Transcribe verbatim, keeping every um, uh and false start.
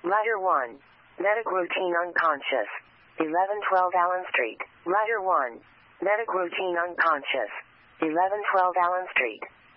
Rider one. Medic routine unconscious. eleven twelve Allen Street. Rider one. Medic routine unconscious. eleven twelve Allen Street.